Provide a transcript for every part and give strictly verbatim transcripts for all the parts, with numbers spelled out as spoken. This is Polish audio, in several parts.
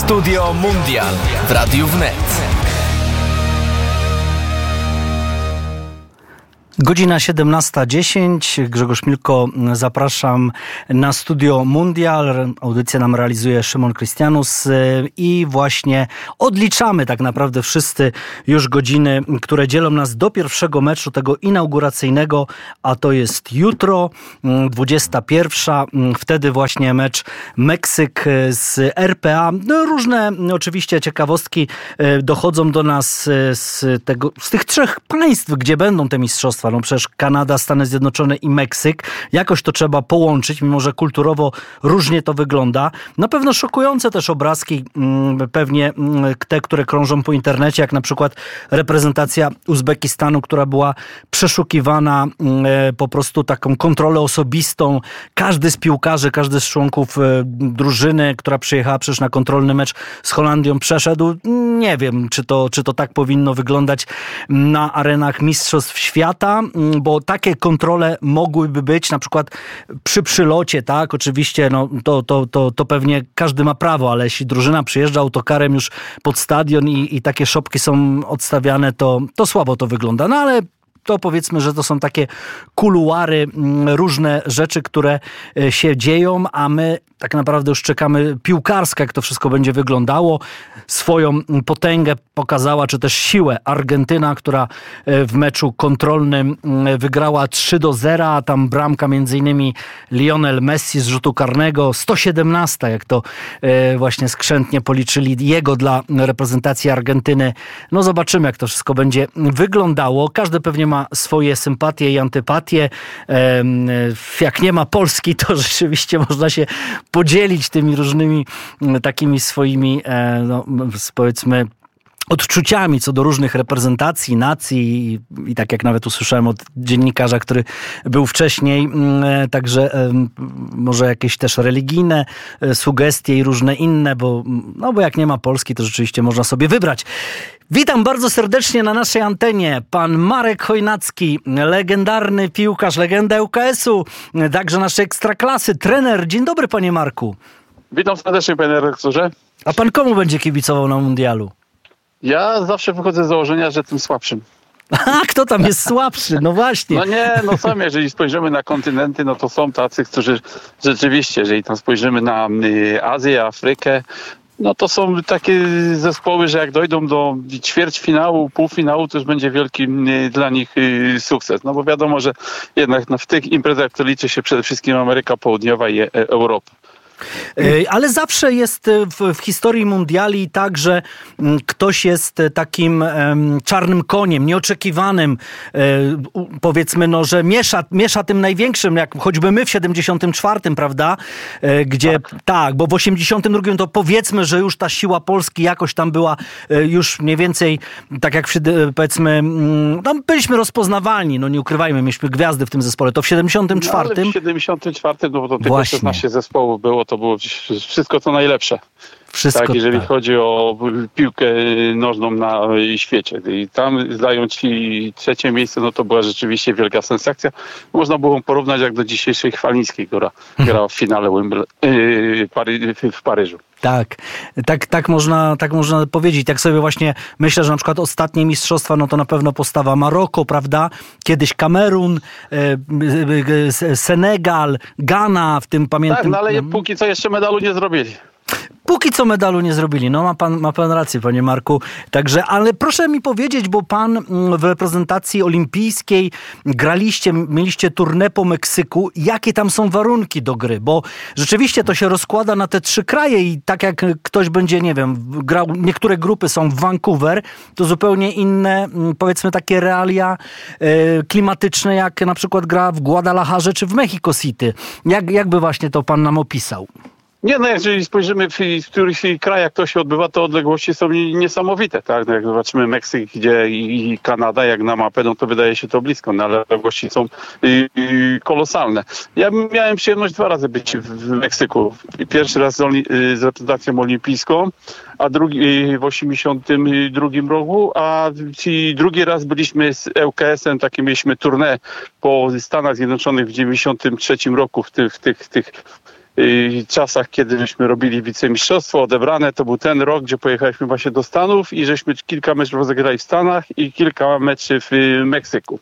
Studio Mundial w Radiu Wnet. Godzina siedemnasta dziesięć. Grzegorz Milko, zapraszam na Studio Mundial. Audycję nam realizuje Szymon Krystianus i właśnie odliczamy tak naprawdę wszyscy już godziny, które dzielą nas do pierwszego meczu tego inauguracyjnego, a to jest jutro, dwudziesta pierwsza. Wtedy właśnie mecz Meksyk z R P A. No, różne oczywiście ciekawostki dochodzą do nas z, tego, z tych trzech państw, gdzie będą te mistrzostwa. No przecież Kanada, Stany Zjednoczone i Meksyk. Jakoś to trzeba połączyć, mimo że kulturowo różnie to wygląda. Na pewno szokujące też obrazki, pewnie te, które krążą po internecie, jak na przykład reprezentacja Uzbekistanu, która była przeszukiwana po prostu taką kontrolę osobistą. Każdy z piłkarzy, każdy z członków drużyny, która przyjechała przecież na kontrolny mecz z Holandią, przeszedł. Nie wiem, czy to, czy to tak powinno wyglądać na arenach mistrzostw świata, bo takie kontrole mogłyby być na przykład przy przylocie, tak? Oczywiście no, to, to, to, to pewnie każdy ma prawo, ale jeśli drużyna przyjeżdża autokarem już pod stadion i, i takie szopki są odstawiane, to, to słabo to wygląda. No ale to powiedzmy, że to są takie kuluary, różne rzeczy, które się dzieją, a my tak naprawdę już czekamy piłkarsko, jak to wszystko będzie wyglądało. Swoją potęgę pokazała, czy też siłę Argentyna, która w meczu kontrolnym wygrała trzy do zera, a tam bramka między innymi Lionel Messi z rzutu karnego, sto siedemnaście, jak to właśnie skrzętnie policzyli jego dla reprezentacji Argentyny. No zobaczymy, jak to wszystko będzie wyglądało. Każdy pewnie ma swoje sympatie i antypatie. Jak nie ma Polski, to rzeczywiście można się podzielić tymi różnymi takimi swoimi, no, powiedzmy, odczuciami co do różnych reprezentacji, nacji i, i tak jak nawet usłyszałem od dziennikarza, który był wcześniej, także może jakieś też religijne sugestie i różne inne, bo, no bo jak nie ma Polski, to rzeczywiście można sobie wybrać. Witam bardzo serdecznie na naszej antenie pan Marek Chojnacki, legendarny piłkarz, legenda L K S-u, także naszej ekstraklasy, trener. Dzień dobry, panie Marku. Witam serdecznie, panie redaktorze. A pan komu będzie kibicował na mundialu? Ja zawsze wychodzę z założenia, że tym słabszym. A kto tam jest słabszy? No właśnie. No nie, no sam, jeżeli spojrzymy na kontynenty, no to są tacy, którzy rzeczywiście, jeżeli tam spojrzymy na Azję, Afrykę, no to są takie zespoły, że jak dojdą do ćwierćfinału, półfinału, to już będzie wielki dla nich sukces. No bo wiadomo, że jednak w tych imprezach to liczy się przede wszystkim Ameryka Południowa i Europa. Ale zawsze jest w, w historii mundiali tak, że ktoś jest takim um, czarnym koniem, nieoczekiwanym, um, powiedzmy, no, że miesza, miesza tym największym, jak choćby my w siedemdziesiątym czwartym, prawda? E, gdzie tak. tak, bo w osiemdziesiątym drugim to powiedzmy, że już ta siła Polski jakoś tam była e, już mniej więcej, tak jak w, powiedzmy, no, byliśmy rozpoznawalni, no nie ukrywajmy, mieliśmy gwiazdy w tym zespole. To w siedemdziesiątym czwartym... No, ale w siedemdziesiątym czwartym, no bo to tylko szesnaście zespołów było, to było wszystko co najlepsze. Wszystko, tak, jeżeli tak. chodzi o piłkę nożną na świecie. I tam zająć trzecie miejsce, no to była rzeczywiście wielka sensacja. Można było porównać jak do dzisiejszej Chwalińskiej, która grała w finale Wimbledon, yy, Pary, w Paryżu. Tak, tak, tak można, tak można powiedzieć. Tak sobie właśnie myślę, że na przykład ostatnie mistrzostwa, no to na pewno postawa Maroko, prawda? Kiedyś Kamerun, e, Senegal, Ghana, w tym pamiętam. Tak, no ale póki co jeszcze medalu nie zrobili. Póki co medalu nie zrobili. No ma pan, ma pan rację, panie Marku. Także, ale proszę mi powiedzieć, bo pan w reprezentacji olimpijskiej graliście, mieliście tournée po Meksyku. Jakie tam są warunki do gry? Bo rzeczywiście to się rozkłada na te trzy kraje i tak jak ktoś będzie, nie wiem, grał, niektóre grupy są w Vancouver, to zupełnie inne, powiedzmy, takie realia e, klimatyczne, jak na przykład gra w Guadalajarze czy w Mexico City. Jak, jakby właśnie to pan nam opisał? Nie, no jeżeli spojrzymy w, w których krajach to się odbywa, to odległości są niesamowite, tak? No jak zobaczymy Meksyk, gdzie i Kanada, jak na mapę, no to wydaje się to blisko, no ale odległości są y, y, kolosalne. Ja miałem przyjemność dwa razy być w, w Meksyku. Pierwszy raz z, y, z reprezentacją olimpijską, a drugi y, w osiemdziesiątym drugim roku, a y, drugi raz byliśmy z L K S-em, takie mieliśmy tournée po Stanach Zjednoczonych w dziewięćdziesiątym trzecim roku w tych, w tych, w tych y, czasach, kiedy żeśmy robili wicemistrzostwo odebrane, to był ten rok, gdzie pojechaliśmy właśnie do Stanów i żeśmy kilka meczów rozegrali w Stanach i kilka meczy w y, Meksyku.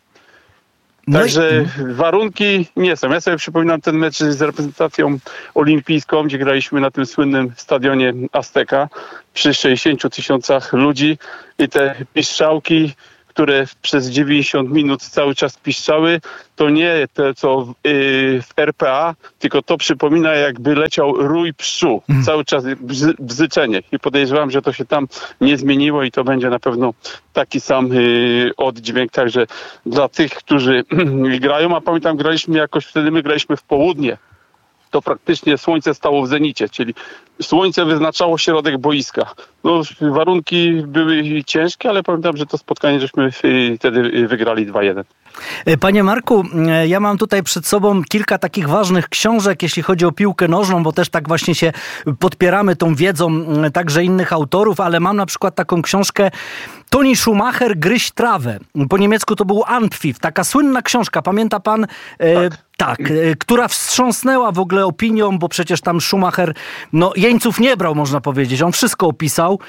No Także i... warunki nie są. Ja sobie przypominam ten mecz z reprezentacją olimpijską, gdzie graliśmy na tym słynnym stadionie Azteca przy sześćdziesięciu tysiącach ludzi i te piszczałki, które przez dziewięćdziesiąt minut cały czas piszczały, to nie te co w, yy, w R P A, tylko to przypomina, jakby leciał rój pszczół. Mm. Cały czas bzy, bzyczenie. I podejrzewam, że to się tam nie zmieniło i to będzie na pewno taki sam yy, oddźwięk. Także dla tych, którzy grają, a pamiętam, graliśmy jakoś, wtedy my graliśmy w południe, to praktycznie słońce stało w zenicie, czyli słońce wyznaczało środek boiska. No, warunki były ciężkie, ale pamiętam, że to spotkanie żeśmy wtedy wygrali dwa jeden. Panie Marku, ja mam tutaj przed sobą kilka takich ważnych książek, jeśli chodzi o piłkę nożną, bo też tak właśnie się podpieramy tą wiedzą także innych autorów, ale mam na przykład taką książkę Toni Schumacher, Gryź trawę. Po niemiecku to był Anpfiff, taka słynna książka, pamięta pan? E, tak. Tak, która wstrząsnęła w ogóle opinią, bo przecież tam Schumacher, no jeńców nie brał, można powiedzieć. On wszystko opisał,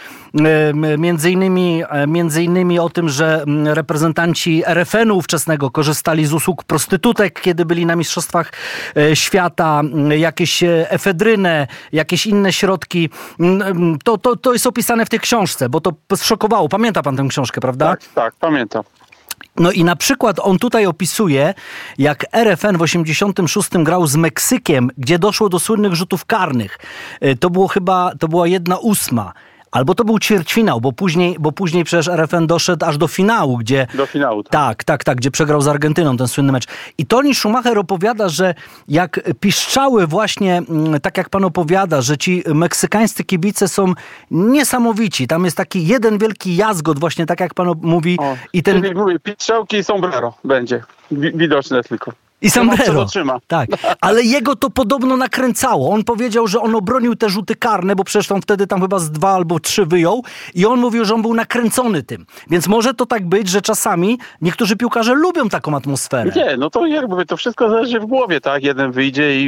między innymi, między innymi o tym, że reprezentanci R F N-u ówczesnego korzystali z usług prostytutek, kiedy byli na Mistrzostwach Świata, jakieś efedrynę, jakieś inne środki. To, to, to jest opisane w tej książce, bo to zszokowało. Pamięta pan tę książkę, prawda? Tak, tak, pamiętam. No i na przykład on tutaj opisuje, jak R F N w osiemdziesiątym szóstym grał z Meksykiem, gdzie doszło do słynnych rzutów karnych. To było chyba, to była jedna ósma. Albo to był ćwierćfinał, bo później, bo później przecież R F N doszedł aż do finału, gdzie... Do finału, tak. Tak, tak, tak, gdzie przegrał z Argentyną ten słynny mecz. I Toni Schumacher opowiada, że jak piszczały właśnie, tak jak pan opowiada, że ci meksykańscy kibice są niesamowici. Tam jest taki jeden wielki jazgot właśnie, tak jak pan mówi. O, i ten... Czyli mówię, piszczałki i sombrero będzie widoczne tylko. I sombrero. Trzyma. Tak, ale jego to podobno nakręcało. On powiedział, że on obronił te rzuty karne, bo przecież on wtedy tam chyba z dwa albo trzy wyjął i on mówił, że on był nakręcony tym. Więc może to tak być, że czasami niektórzy piłkarze lubią taką atmosferę. Nie, no to jakby to wszystko zależy w głowie, tak? Jeden wyjdzie i,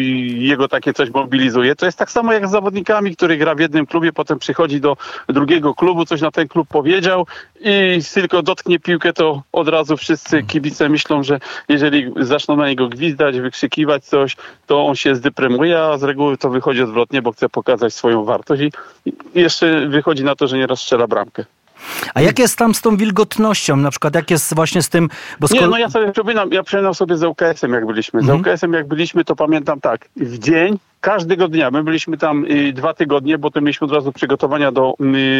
i jego takie coś mobilizuje. To jest tak samo jak z zawodnikami, który gra w jednym klubie, potem przychodzi do drugiego klubu, coś na ten klub powiedział i tylko dotknie piłkę, to od razu wszyscy kibice myślą, że jeżeli zaczną na niego gwizdać, wykrzykiwać coś, to on się zdeprymuje, a z reguły to wychodzi odwrotnie, bo chce pokazać swoją wartość i jeszcze wychodzi na to, że nieraz strzela bramkę. A jak jest tam z tą wilgotnością? Na przykład jak jest właśnie z tym... Bo skoro... Nie, no ja sobie przypominam, ja przypominam sobie z U K S-em jak byliśmy. Z mhm. U K S-em jak byliśmy, to pamiętam tak, w dzień, każdego dnia, my byliśmy tam y, dwa tygodnie, bo to mieliśmy od razu przygotowania do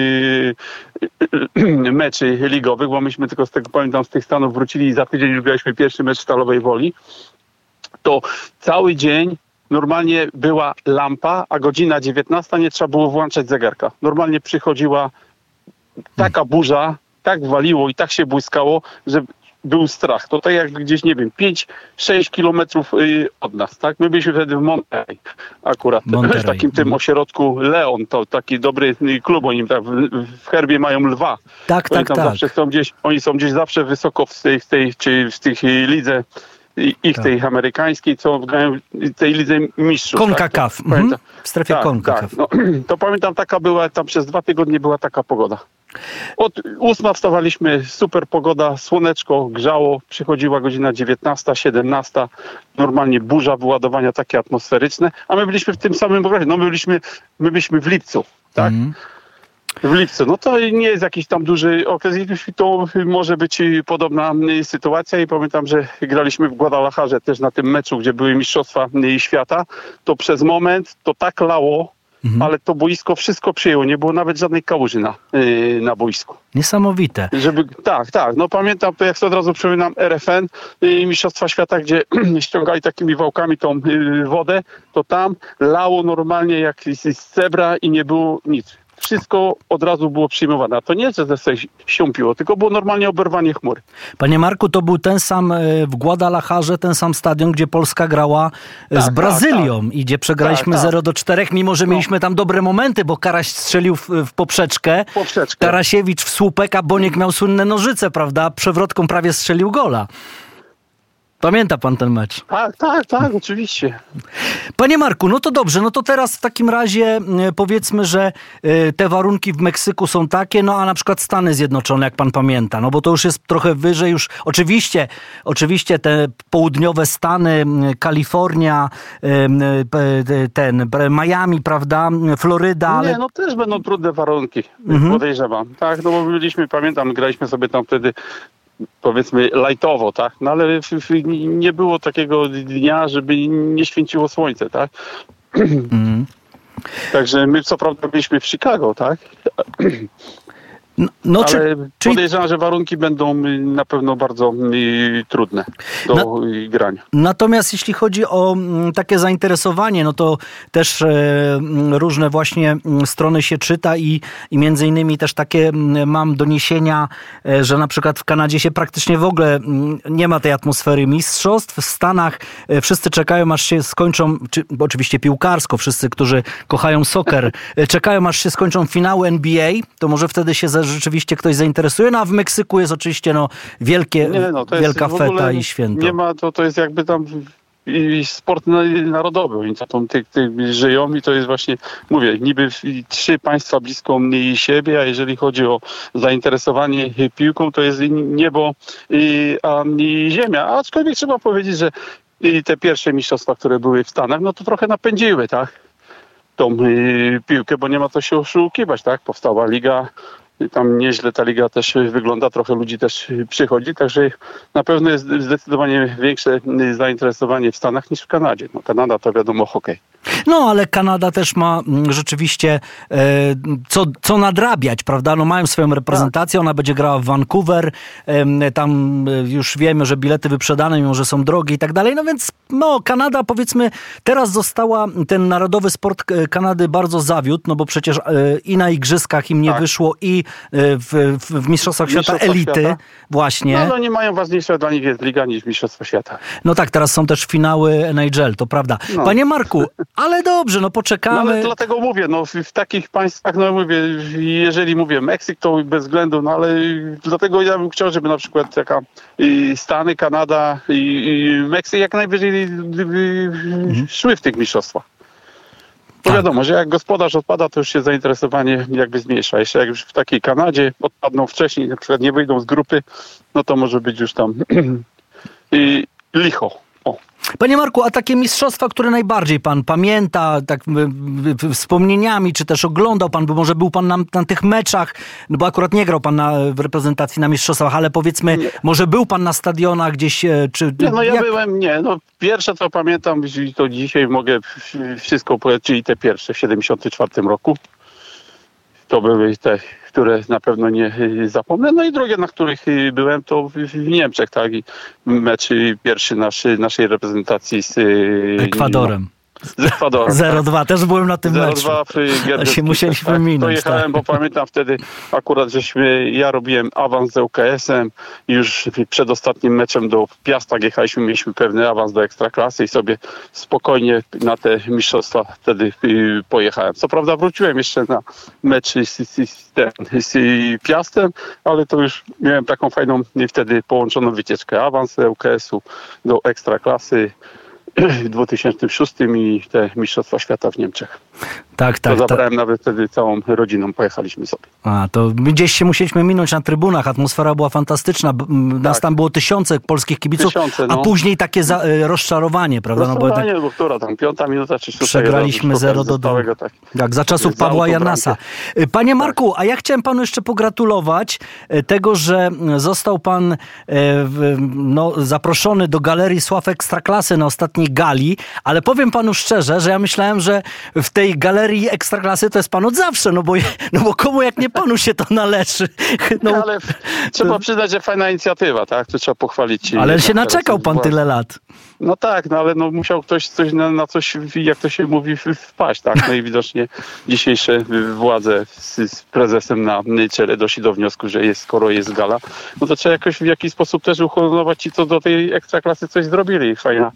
y, y, meczy ligowych, bo myśmy tylko z tego, pamiętam, z tych Stanów wrócili i za tydzień już graliśmy pierwszy mecz Stalowej Woli. To cały dzień normalnie była lampa, a godzina dziewiętnasta nie trzeba było włączać zegarka. Normalnie przychodziła taka burza, tak waliło i tak się błyskało, że był strach. To tak jak gdzieś, nie wiem, pięć sześć kilometrów od nas, tak? My byliśmy wtedy w Monterey akurat, Monterey. w takim tym ośrodku Leon, to taki dobry klub, oni tam w, w herbie mają lwa. Tak, oni tak, tam tak. Zawsze są gdzieś, oni są gdzieś zawsze wysoko w tej, w tej, czy w tej lidze ich tak. tej amerykańskiej, co grają w tej lidze mistrzów. CONCACAF. Tak, mhm. W strefie tak, CONCACAF. tak. No, to pamiętam, taka była, tam przez dwa tygodnie była taka pogoda. Od ósma wstawaliśmy, super pogoda, słoneczko grzało, przychodziła godzina dziewiętnasta, siedemnasta, normalnie burza, wyładowania takie atmosferyczne, a my byliśmy w tym samym okresie, no my byliśmy, my byliśmy w lipcu, tak? Mm. W lipcu, no to nie jest jakiś tam duży okres, to może być podobna sytuacja i pamiętam, że graliśmy w Guadalajarze też na tym meczu, gdzie były Mistrzostwa Świata, to przez moment to tak lało, mhm. ale to boisko wszystko przyjęło, nie było nawet żadnej kałuży na, yy, na boisku. Niesamowite. Żeby, tak, tak, no pamiętam to, jak sobie od razu przypominam R F N, yy, Mistrzostwa Świata, gdzie ściągali takimi wałkami tą yy, wodę, to tam lało normalnie jak z cebra i nie było nic. Wszystko od razu było przyjmowane. A to nie, że się siąpiło, tylko było normalnie oberwanie chmury. Panie Marku, to był ten sam w Guadalajarze, ten sam stadion, gdzie Polska grała tak, z Brazylią tak, tak. i gdzie przegraliśmy tak, tak. zero do czterech, mimo że no. mieliśmy tam dobre momenty, bo Karaś strzelił w, w poprzeczkę, poprzeczkę, Tarasiewicz w słupek, a Boniek miał słynne nożyce, prawda? Przewrotką prawie strzelił gola. Pamięta pan ten mecz? Tak, tak, tak, oczywiście. Panie Marku, no to dobrze, no to teraz w takim razie e, powiedzmy, że e, te warunki w Meksyku są takie, no a na przykład Stany Zjednoczone, jak pan pamięta, no bo to już jest trochę wyżej już, oczywiście, oczywiście te południowe Stany, Kalifornia, e, e, ten, Miami, prawda, Floryda, ale... Nie, no też będą trudne warunki, Mhm. podejrzewam. Tak, no bo byliśmy, pamiętam, graliśmy sobie tam wtedy powiedzmy lightowo, tak, no ale w, w, nie było takiego dnia, żeby nie święciło słońce, tak. Mhm. Także my co prawda byliśmy w Chicago, tak, No, no ale czy, czyli podejrzewam, że warunki będą y, na pewno bardzo y, trudne do Na- y, grania. Natomiast jeśli chodzi o mm, takie zainteresowanie, no to też e, mm, różne właśnie mm, strony się czyta i, i między innymi też takie mm, mam doniesienia, e, że na przykład w Kanadzie się praktycznie w ogóle mm, nie ma tej atmosfery mistrzostw. W Stanach e, wszyscy czekają, aż się skończą, czy, bo oczywiście piłkarsko, wszyscy, którzy kochają soccer, e, czekają, aż się skończą finały N B A, to może wtedy się za- rzeczywiście ktoś zainteresuje. No a w Meksyku jest oczywiście no, wielkie, Nie, no, to jest wielka w ogóle feta i święto. Nie ma, to, to jest jakby tam i sport na- narodowy. Oni tam tych, tych żyją i to jest właśnie, mówię, niby trzy państwa blisko mniej siebie, a jeżeli chodzi o zainteresowanie piłką, to jest niebo i, a i ziemia. Aczkolwiek trzeba powiedzieć, że i te pierwsze mistrzostwa, które były w Stanach, no to trochę napędziły, tak, tą y, piłkę, bo nie ma co się oszukiwać, tak, powstała liga. Tam nieźle ta liga też wygląda, trochę ludzi też przychodzi, także na pewno jest zdecydowanie większe zainteresowanie w Stanach niż w Kanadzie. No, Kanada to wiadomo hokej. No, ale Kanada też ma mm, rzeczywiście e, co, co nadrabiać, prawda? No mają swoją reprezentację, ona będzie grała w Vancouver, em, tam e, już wiemy, że bilety wyprzedane, mimo że są drogie i tak dalej, no więc no Kanada powiedzmy teraz została, ten narodowy sport e, Kanady bardzo zawiódł, no bo przecież e, i na igrzyskach im nie Tak. wyszło i e, w, w, w Mistrzostwach Świata Mistrzostwach elity Świata. właśnie. No ale oni mają ważniejsze dla nich jest liga niż Mistrzostwa Świata. No tak, teraz są też finały N H L, to prawda. No. Panie Marku, ale dobrze, no No poczekamy. ale dlatego mówię, no w, w takich państwach, no mówię, jeżeli mówię Meksyk, to bez względu, no ale dlatego ja bym chciał, żeby na przykład taka y, Stany, Kanada i, i Meksyk jak najwyżej y, y, Mhm. szły w tych mistrzostwach. Bo Tak. wiadomo, że jak gospodarz odpada, to już się zainteresowanie jakby zmniejsza. Jeszcze jak już w takiej Kanadzie odpadną wcześniej, na przykład nie wyjdą z grupy, no to może być już tam i licho. O. Panie Marku, a takie mistrzostwa, które najbardziej pan pamięta, tak y, y, y, wspomnieniami, czy też oglądał pan, bo może był pan na, na tych meczach, no bo akurat nie grał pan na, w reprezentacji na mistrzostwach, ale powiedzmy, Nie. może był pan na stadionach gdzieś, e, czy... Nie, no ja jak... byłem, nie, no pierwsze co pamiętam, i to dzisiaj mogę wszystko powiedzieć, czyli te pierwsze w siedemdziesiątym czwartym roku. To były te, które na pewno nie y, zapomnę. No i drugie, na których y, byłem, to w, w Niemczech, tak, i mecz y, pierwszy naszy, naszej reprezentacji z y, Ekwadorem. Z Ekwadorem. zero dwa, też byłem na tym zero meczu. dwa w To się musieliśmy tak, minąć. To jechałem, tak. bo pamiętam wtedy akurat, żeśmy, ja robiłem awans z L K S-em i już przed ostatnim meczem do Piasta jechaliśmy, mieliśmy pewny awans do Ekstraklasy i sobie spokojnie na te mistrzostwa wtedy y, pojechałem. Co prawda wróciłem jeszcze na mecz z, z, z, ten, z Piastem, ale to już miałem taką fajną wtedy połączoną wycieczkę. Awans z L K S-u do Ekstraklasy w dwa tysiące szóstym i te Mistrzostwa Świata w Niemczech. Tak, To tak. To, zabrałem nawet wtedy całą rodziną, pojechaliśmy sobie. a, to my gdzieś się musieliśmy minąć na trybunach, atmosfera była fantastyczna, b- m, nas Tak. tam było tysiące polskich kibiców, Tysiące, a no. później takie za, e, rozczarowanie, prawda? No bo jednak Rozstawanie, bo która tam, piąta minuta czy szósta. przegraliśmy jeden, zero do zostałego, dwóch. tak. Tak, za czasów Za Pawła autobramkę. Janasa. Panie Marku, a ja chciałem panu jeszcze pogratulować e, tego, że został pan e, w- no, zaproszony do Galerii Sław Ekstraklasy na ostatniej gali, ale powiem panu szczerze, że ja myślałem, że w tej Galerii Ekstraklasy to jest pan od zawsze, no bo, no bo komu jak nie panu się to należy. No, Ale w- trzeba przyznać, że fajna inicjatywa, tak? To trzeba pochwalić. ale jednak się teraz naczekał jest pan władza. tyle lat. No tak, no ale no musiał ktoś coś na, na coś, jak to się mówi, w- wpaść, tak? No i widocznie dzisiejsze władze z, z prezesem na czele doszli do wniosku, że jest, skoro jest gala, no to trzeba jakoś w jakiś sposób też uhonorować ci, co do tej ekstraklasy coś zrobili. Fajna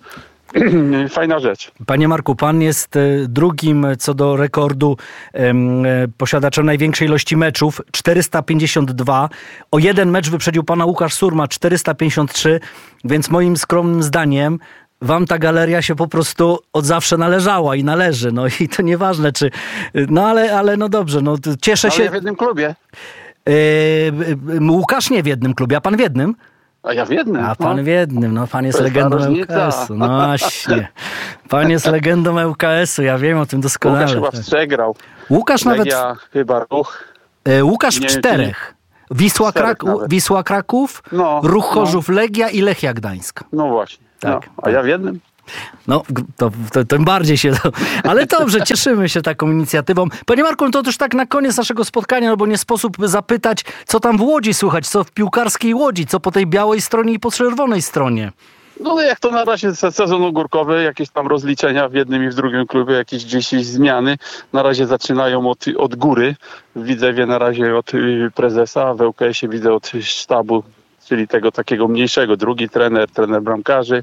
fajna rzecz. Panie Marku, pan jest e, drugim co do rekordu em, e, posiadaczem największej ilości meczów, czterysta pięćdziesiąt dwa. O jeden mecz wyprzedził pana Łukasz Surma, czterysta pięćdziesiąt trzy, więc moim skromnym zdaniem wam ta galeria się po prostu od zawsze należała i należy. No i to nieważne, czy... No ale, ale no dobrze, no cieszę Ale się... ja w jednym klubie. E, e, Łukasz nie w jednym klubie, a pan w jednym? A ja w jednym. A pan no. w jednym, no pan jest To jest legendą ta różnica. L K S-u. No właśnie. Pan jest legendą L K S-u, ja wiem o tym doskonale. Łukasz chyba w trzech grał. Łukasz nawet... Legia, chyba Ruch. E, Łukasz w Nie, czterech. Wisła, czterech Krak... nawet. Wisła Kraków, No, Ruch no. Chorzów, Legia i Lechia Gdańsk. No właśnie. Tak, no. A tak. ja w jednym. No, to, to tym bardziej się... To... Ale dobrze, cieszymy się taką inicjatywą. Panie Marku, no to już tak na koniec naszego spotkania, no bo nie sposób zapytać, co tam w Łodzi słychać, co w piłkarskiej Łodzi, co po tej białej stronie i po czerwonej stronie. No jak to na razie se- sezon ogórkowy, jakieś tam rozliczenia w jednym i w drugim klubie, jakieś gdzieś zmiany. Na razie zaczynają od, od góry. W Widzewie na razie od y, prezesa, w L K S-ie widzę od sztabu, czyli tego takiego mniejszego. Drugi trener, trener bramkarzy.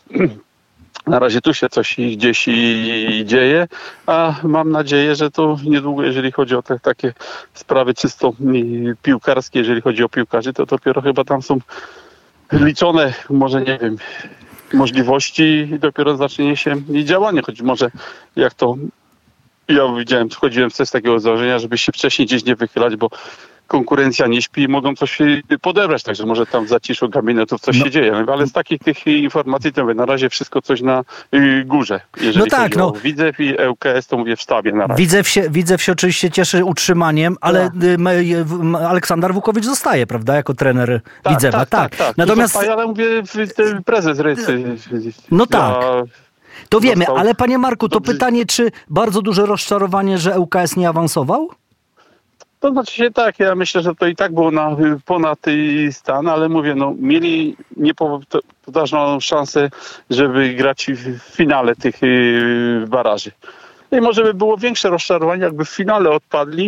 Na razie tu się coś gdzieś i dzieje, a mam nadzieję, że to niedługo, jeżeli chodzi o te takie sprawy czysto y, piłkarskie, jeżeli chodzi o piłkarzy, to dopiero chyba tam są liczone, może nie wiem, możliwości i dopiero zacznie się działanie, choć może jak to ja widziałem, wchodziłem też z takiego założenia, żeby się wcześniej gdzieś nie wychylać, bo konkurencja nie śpi i mogą coś podebrać, także może tam w zaciszu gabinetów coś No. się dzieje, ale z takich tych informacji to mówię, na razie wszystko coś na y, górze. Jeżeli No tak, chodzi no. o Widzew i L K S, to mówię w sztabie na razie. Widzew się, Widzew się oczywiście cieszy utrzymaniem, ale Tak. y, m- m- Aleksander Wukowicz zostaje, prawda, jako trener Widzewa. Tak, tak, tak. Natomiast... Zostaje, ale mówię, w- ten prezes Rysy. No tak. To wiemy, Został ale panie Marku, to dobrze. pytanie, czy bardzo duże rozczarowanie, że L K S nie awansował? To znaczy się tak, ja myślę, że to i tak było na, ponad y, stan, ale mówię, no mieli niepowtarzalną szansę, żeby grać w finale tych y, baraży. I może by było większe rozczarowanie, jakby w finale odpadli,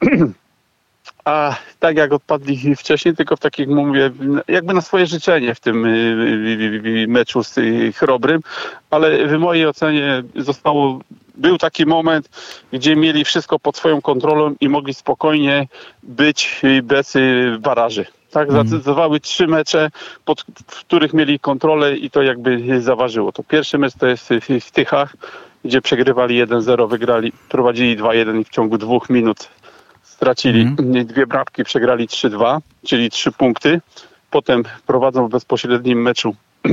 a tak jak odpadli wcześniej, tylko w takim, mówię, jakby na swoje życzenie w tym y, y, y, meczu z y, Chrobrym, ale w mojej ocenie zostało, był taki moment, gdzie mieli wszystko pod swoją kontrolą i mogli spokojnie być y, bez y, baraży. Tak, zadecydowały trzy mecze, pod, w których mieli kontrolę i to jakby zaważyło. To pierwszy mecz to jest w, w Tychach, gdzie przegrywali jeden zero, wygrali, prowadzili dwa jeden i w ciągu dwóch minut stracili mm. dwie bramki, przegrali trzy dwa, czyli trzy punkty. Potem prowadzą w bezpośrednim meczu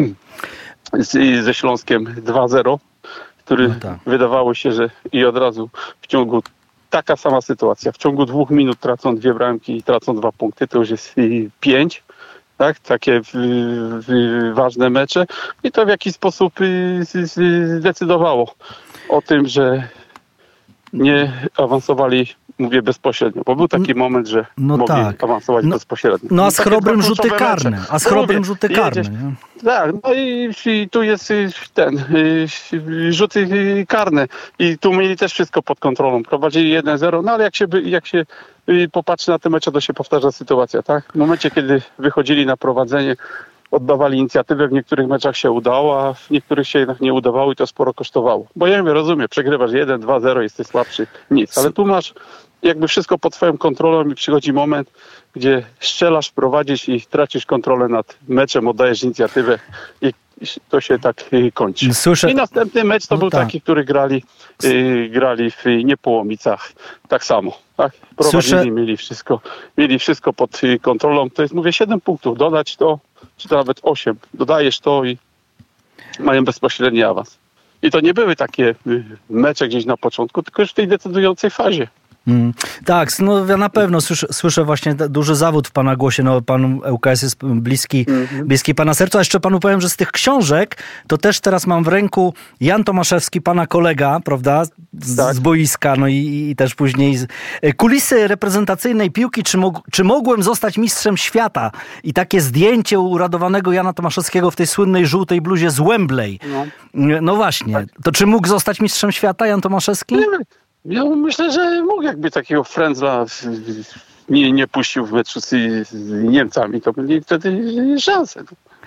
z, ze Śląskiem dwa zero, który No tak. wydawało się, że i od razu w ciągu taka sama sytuacja. W ciągu dwóch minut tracą dwie bramki i tracą dwa punkty. To już jest i pięć. Tak, takie w, w, ważne mecze. I to w jakiś sposób y, y, zdecydowało o tym, że nie awansowali, mówię, bezpośrednio. Bo był taki moment, że no mogli tak. awansować No- bezpośrednio. No a I z takie Chrobrym dwa rzuty kluczowe karne. mecze. A z No Chrobrym mówię, rzuty karne. jedziesz- Nie? Tak, no i, i tu jest y, ten, y, rzuty y, karne i tu mieli też wszystko pod kontrolą. Prowadzili jeden zero, no ale jak się, by- jak się y, popatrzy na te mecze, to się powtarza sytuacja, tak? W momencie, kiedy wychodzili na prowadzenie, oddawali inicjatywę, w niektórych meczach się udało, a w niektórych się jednak nie udawało i to sporo kosztowało. Bo ja mówię, rozumiem, przegrywasz jeden dwa zero, jesteś słabszy, nic, ale tu masz jakby wszystko pod twoją kontrolą i przychodzi moment, gdzie strzelasz, prowadzisz i tracisz kontrolę nad meczem, oddajesz inicjatywę i to się tak y, kończy. Słyszę- I następny mecz to No był tak. taki, który grali, y, grali w Niepołomicach tak samo. Tak? Prowadzili, Słyszę- mieli wszystko, mieli wszystko pod y, kontrolą. To jest, mówię, siedem punktów. Dodać to, czy to nawet osiem. Dodajesz to i mają bezpośredni awans. I to nie były takie y, mecze gdzieś na początku, tylko już w tej decydującej fazie. Mm. Tak, no ja na pewno słyszę, słyszę właśnie d- duży zawód w pana głosie, no pan L K S jest bliski, bliski pana sercu, a jeszcze panu powiem, że z tych książek, to też teraz mam w ręku Jan Tomaszewski, pana kolega, prawda, z, Tak. z boiska, no i, i też później z, kulisy reprezentacyjnej piłki, czy, mog, czy mogłem zostać mistrzem świata? I takie zdjęcie uradowanego Jana Tomaszewskiego w tej słynnej żółtej bluzie z Wembley. No. No właśnie, to czy mógł zostać mistrzem świata Jan Tomaszewski? Ja myślę, że mógł, jakby takiego frędzla w- w- nie, nie puścił w meczu z, z Niemcami, to mieli wtedy szansę.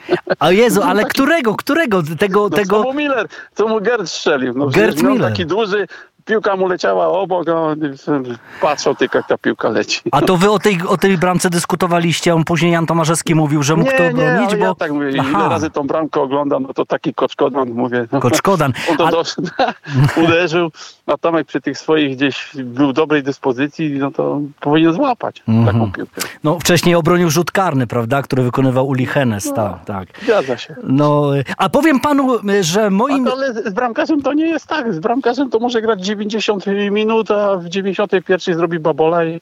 A Jezu, ale taki... którego, którego? Tego, no, tego... Co mu Miller, co mu Gerd strzelił. No, Gerd Miller. Taki duży, piłka mu leciała obok, a on patrzał tylko, jak ta piłka leci. A to wy o tej, o tej bramce dyskutowaliście, on później Jan Tomaszewski mówił, że mógł nie, to nie, bronić, bo... ja tak mówię, ile razy tą bramkę oglądam, no to taki koczkodan, mówię. No, koczkodan. On to A... doszedł, uderzył, a Tomek przy tych swoich gdzieś był w dobrej dyspozycji, no to powinien złapać mm-hmm. taką piłkę. No wcześniej obronił rzut karny, prawda, który wykonywał Uli Hennes, no, tak, tak. Zgadza się. No, a powiem panu, że moim... A to, ale z bramkarzem to nie jest tak, z bramkarzem to może grać dziewięćdziesiąt minut, a w dziewięćdziesiątej pierwszej zrobi babola i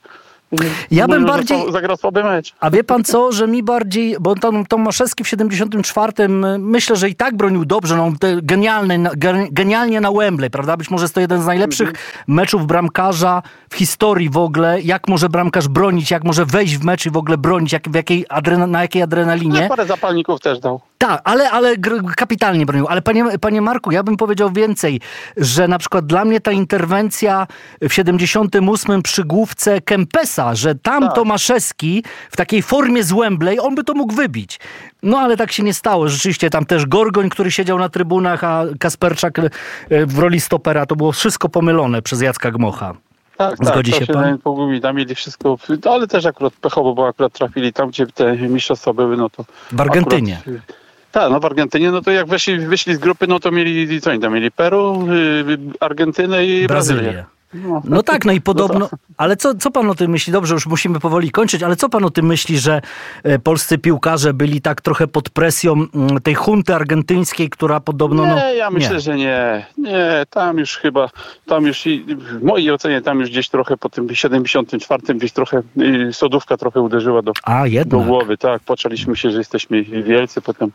ja bym bardziej... zagrał słaby mecz. A wie pan co, że mi bardziej, bo tam Tomaszewski w siedemdziesiątym czwartym myślę, że i tak bronił dobrze, no genialny, genialnie na Wembley, prawda? Być może jest to jeden z najlepszych mm-hmm. meczów bramkarza w historii w ogóle. Jak może bramkarz bronić, jak może wejść w mecz i w ogóle bronić, jak, w jakiej adrena, na jakiej adrenalinie. No, parę zapalników też dał. Tak, ale, ale kapitalnie bronił. Ale panie, panie Marku, ja bym powiedział więcej, że na przykład dla mnie ta interwencja w siedemdziesiątym ósmym przy główce Kempesa, że tam tak. Tomaszewski w takiej formie z Wembley, on by to mógł wybić. No ale tak się nie stało. Rzeczywiście tam też Gorgoń, który siedział na trybunach, a Kasperczak w roli stopera. To było wszystko pomylone przez Jacka Gmocha. Tak, Zgodzi tak, się, się pan? Pogubi, tam mieli wszystko, ale też akurat pechowo, bo akurat trafili tam, gdzie te mistrzostwa były, no to... W Argentynie. Akurat, tak, no w Argentynie, no to jak wyszli, wyszli z grupy, no to mieli, co oni tam mieli? Peru, Argentynę i Brazylię. Brazylię. No, no tak, no i podobno, no ale co, co pan o tym myśli? Dobrze, już musimy powoli kończyć, ale co pan o tym myśli, że polscy piłkarze byli tak trochę pod presją tej hunty argentyńskiej, która podobno... Nie, no, ja myślę, nie. że nie. Nie, tam już chyba, tam już, w mojej ocenie, tam już gdzieś trochę po tym siedemdziesiątym czwartym gdzieś trochę sodówka trochę uderzyła do, A, do głowy. Tak, poczęliśmy się, że jesteśmy wielcy, potem...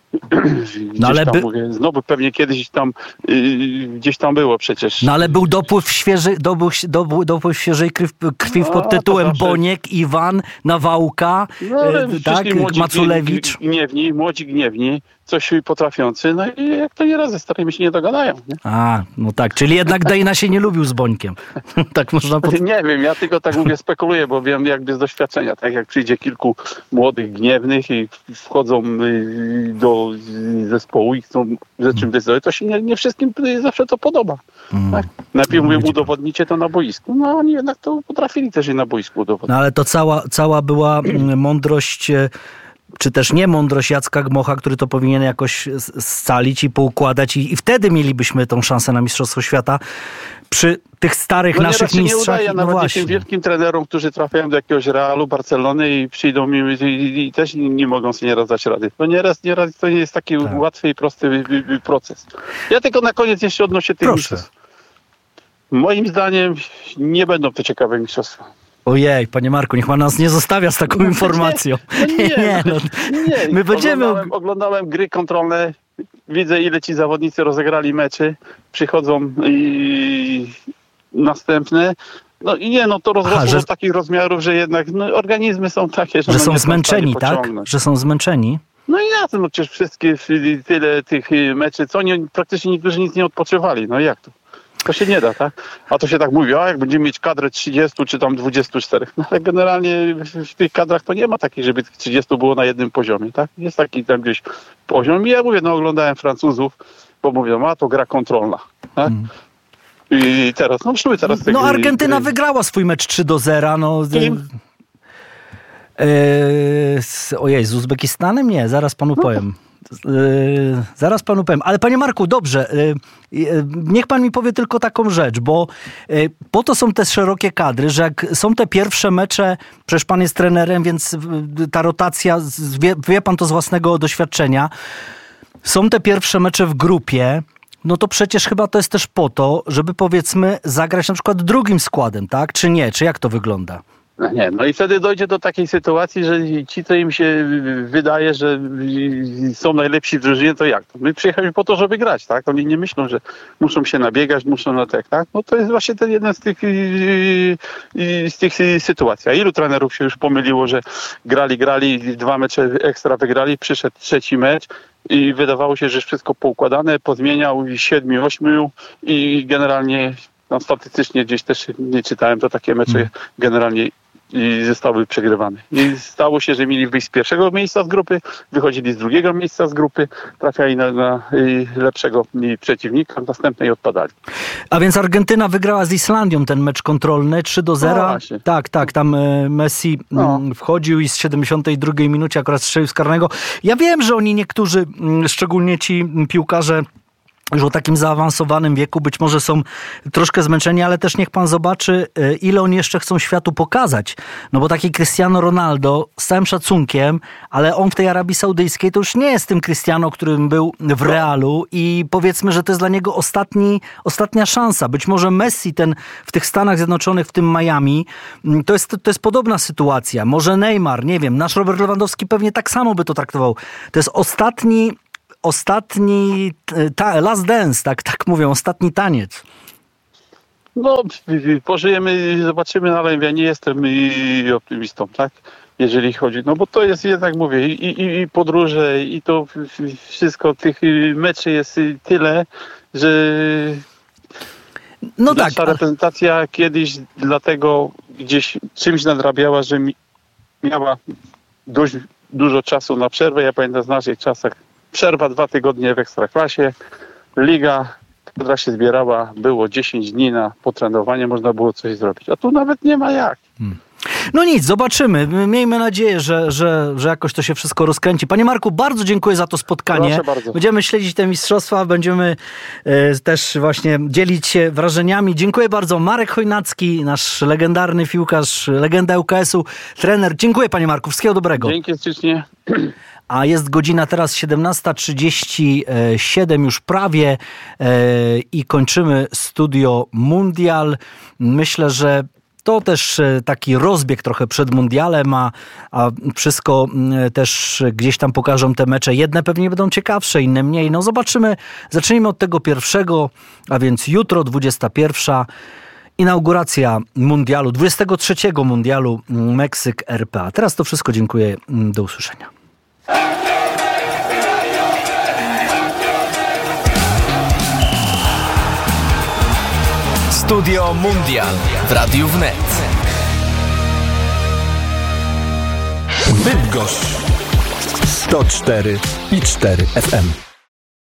No ale tam, by... mówię, znowu pewnie kiedyś tam yy, gdzieś tam było przecież. No ale był dopływ świeżej, dopływ, dopływ świeżej krwi, krwi no, pod tytułem zawsze... Boniek, Iwan, Nawałka, no, yy, tak, młodzi, Maculewicz. Gniewni, młodzi gniewni, coś potrafiący, no i jak to nieraz ze starymi się nie dogadają. Nie? A, no tak, czyli jednak Dejna się nie lubił z Bońkiem. Tak można pod... Nie wiem, ja tylko tak mówię, spekuluję, bo wiem jakby z doświadczenia, tak jak przyjdzie kilku młodych gniewnych i wchodzą do zespołu i chcą rzeczy decydować, to się nie, nie wszystkim zawsze to podoba. Mm. Tak? Najpierw mówię, udowodnicie to na boisku. No oni jednak to potrafili też i na boisku udowodnić. No ale to cała, cała była mądrość, czy też nie mądrość Jacka Gmocha, który to powinien jakoś scalić i poukładać i, i wtedy mielibyśmy tą szansę na Mistrzostwo Świata przy tych starych no naszych mistrzach. Nie udaje, no nawet tym wielkim trenerom, którzy trafiają do jakiegoś Realu, Barcelony i przyjdą mi i, i, i też nie, nie mogą sobie nieraz dać rady. To nieraz, nieraz to nie jest taki tak. łatwy i prosty proces. Ja tylko na koniec jeszcze odnośnie tych mistrzostw. Moim zdaniem nie będą to ciekawe mistrzostwa. Ojej, panie Marku, niech pan nas nie zostawia z taką no, informacją. Nie, nie, nie, no, nie. My będziemy... Oglądałem, oglądałem gry kontrolne, widzę ile ci zawodnicy rozegrali meczy, przychodzą i następne. No i nie, no to rozrosło że... do takich rozmiarów, że jednak no, organizmy są takie, że... Że no, są zmęczeni, tak? Że są zmęczeni? No i na tym, no przecież wszystkie, tyle tych meczy, co oni praktycznie niektórzy nic nie odpoczywali, no jak to? To się nie da, tak? A to się tak mówi, a jak będziemy mieć kadrę trzydziestu czy tam dwudziestu czterech. No ale generalnie w tych kadrach to nie ma takich, żeby tych trzydziestu było na jednym poziomie, tak? Jest taki tam gdzieś poziom i ja mówię, no oglądałem Francuzów, bo mówią, a to gra kontrolna, tak? Mm. I teraz, no szły teraz... No Argentyna gry. wygrała swój mecz trzy do zera, no... Eee, ojej, z Uzbekistanem? Nie, zaraz panu powiem. Yy, zaraz panu powiem. Ale panie Marku, dobrze, yy, yy, niech pan mi powie tylko taką rzecz, bo yy, po to są te szerokie kadry, że jak są te pierwsze mecze, przecież pan jest trenerem, więc yy, ta rotacja, wie, wie pan to z własnego doświadczenia, są te pierwsze mecze w grupie, no to przecież chyba to jest też po to, żeby powiedzmy zagrać na przykład drugim składem, tak? Czy nie? Czy jak to wygląda? No nie, no i wtedy dojdzie do takiej sytuacji, że ci, co im się wydaje, że są najlepsi w drużynie, to jak? My przyjechaliśmy po to, żeby grać, tak? Oni nie myślą, że muszą się nabiegać, muszą na tak, tak? No to jest właśnie ten jeden z tych, z tych sytuacji. A ilu trenerów się już pomyliło, że grali, grali, dwa mecze ekstra wygrali, przyszedł trzeci mecz i wydawało się, że wszystko poukładane, pozmieniał siedmiu, ośmiu i generalnie no, statystycznie gdzieś też nie czytałem, to takie mecze hmm. generalnie i zostały przegrywane. I stało się, że mieli wyjść z pierwszego miejsca z grupy, wychodzili z drugiego miejsca z grupy, trafiali na, na lepszego przeciwnika, następnej odpadali. A więc Argentyna wygrała z Islandią ten mecz kontrolny trzy do zera. No tak, tak, tam Messi no. wchodził i z siedemdziesiątej drugiej minucie akurat strzelił z karnego. Ja wiem, że oni niektórzy, szczególnie ci piłkarze już o takim zaawansowanym wieku być może są troszkę zmęczeni, ale też niech pan zobaczy, ile oni jeszcze chcą światu pokazać. No bo taki Cristiano Ronaldo, z całym szacunkiem, ale on w tej Arabii Saudyjskiej to już nie jest tym Cristiano, którym był w Realu i powiedzmy, że to jest dla niego ostatni, ostatnia szansa. Być może Messi ten w tych Stanach Zjednoczonych, w tym Miami, to jest, to jest podobna sytuacja. Może Neymar, nie wiem, nasz Robert Lewandowski pewnie tak samo by to traktował. To jest ostatni Ostatni, ta, last dance, tak, tak mówią, ostatni taniec. No, pożyjemy, zobaczymy, ale ja nie jestem optymistą, tak? Jeżeli chodzi, no bo to jest jednak, mówię, i, i, i podróże, i to wszystko, tych meczy jest tyle, że no nasza tak, reprezentacja ale... kiedyś dlatego gdzieś czymś nadrabiała, że miała dość dużo czasu na przerwę. Ja pamiętam z naszych czasach, przerwa dwa tygodnie w Ekstraklasie, liga, która się zbierała, było dziesięć dni na potrenowanie, można było coś zrobić. A tu nawet nie ma jak. Hmm. No nic, zobaczymy. Miejmy nadzieję, że, że, że jakoś to się wszystko rozkręci. Panie Marku, bardzo dziękuję za to spotkanie. Proszę bardzo. Będziemy śledzić te mistrzostwa, będziemy e, też właśnie dzielić się wrażeniami. Dziękuję bardzo. Marek Chojnacki, nasz legendarny piłkarz, legenda U K S-u, trener. Dziękuję, panie Marku. Wszystkiego dobrego. Dzięki ślicznie. A jest godzina teraz siedemnasta trzydzieści siedem już prawie e, i kończymy Studio Mundial. Myślę, że to też taki rozbieg trochę przed mundialem, a, a wszystko też gdzieś tam pokażą te mecze. Jedne pewnie będą ciekawsze, inne mniej. No zobaczymy. Zacznijmy od tego pierwszego, a więc jutro dwudziesta pierwsza inauguracja mundialu, dwudziestego trzeciego mundialu Meksyk R P A. Teraz to wszystko. Dziękuję. Do usłyszenia. Studio Mundial w Radiu Wnet. Bydgoszcz sto cztery i cztery F M.